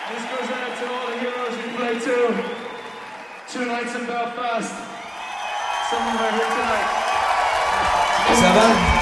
This goes out to all the heroes we played to. 2 nights in Belfast. Some of them are here tonight. Ça va?